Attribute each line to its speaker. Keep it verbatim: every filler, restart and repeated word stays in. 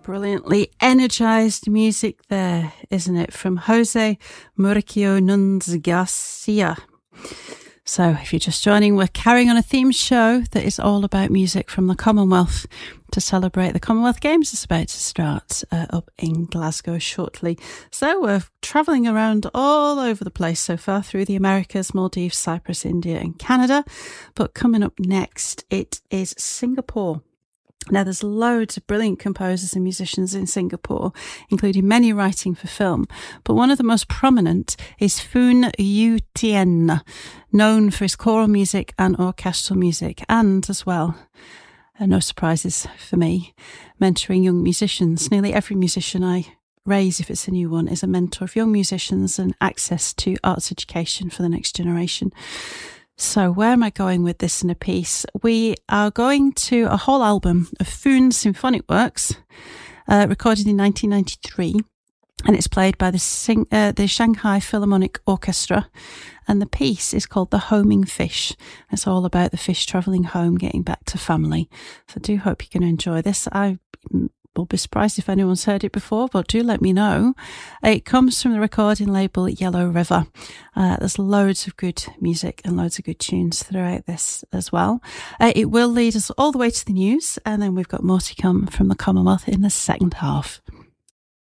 Speaker 1: Brilliantly energised music there, isn't it? From Jose Mauricio Nunes Garcia. So if you're just joining, we're carrying on a theme show that is all about music from the Commonwealth to celebrate the Commonwealth Games. It's about to start uh, up in Glasgow shortly. So we're travelling around all over the place so far through the Americas, Maldives, Cyprus, India and Canada. But coming up next, it is Singapore. Now, there's loads of brilliant composers and musicians in Singapore, including many writing for film. But one of the most prominent is Phoon Yew Tien, known for his choral music and orchestral music, and as well, uh, no surprises for me, mentoring young musicians. Nearly every musician I raise, if it's a new one, is a mentor of young musicians and access to arts education for the next generation. So where am I going with this in a piece? We are going to a whole album of Phoon symphonic works, uh, recorded in nineteen ninety-three, and it's played by the, Sing- uh, the Shanghai Philharmonic Orchestra, and the piece is called The Homing Fish. It's all about the fish travelling home, getting back to family. So I do hope you're going to enjoy this. I will be surprised if anyone's heard it before, but do let me know. It comes from the recording label Yellow River. Uh, there's loads of good music and loads of good tunes throughout this as well. Uh, it will lead us all the way to the news, and then we've got more to come from the Commonwealth in the second half.